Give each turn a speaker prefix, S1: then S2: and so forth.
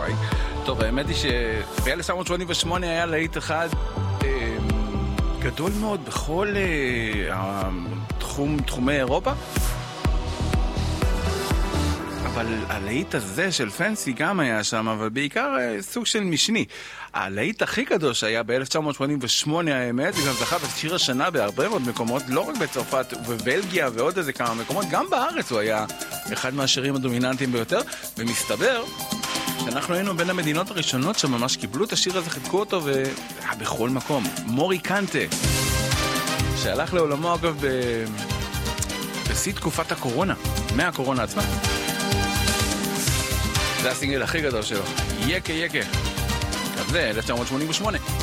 S1: וואי. טוב, האמת היא שב-1988 היה להיט אחד גדול מאוד בכל תחומי אירופה. אבל הלהיט הזה של פנסי גם היה שם, אבל בעיקר סוג של משני. הלהיט הכי גדול שהיה ב-1988 האמת, זה גם זכה בשיר השנה בהרבה מאוד מקומות, לא רק בצרפת ובלגיה ועוד איזה כמה מקומות, גם בארץ הוא היה אחד מהשירים הדומיננטיים ביותר, ומסתבר שאנחנו היינו בין המדינות הראשונות שממש קיבלו את השיר הזה, חיבקו אותו והיה בכל מקום. מורי קנטה, שהלך לעולמו אגב בשיא תקופת הקורונה, מהקורונה עצמה. זה הסינגל הכי גדול שלו, יקה יקה. זה 1988.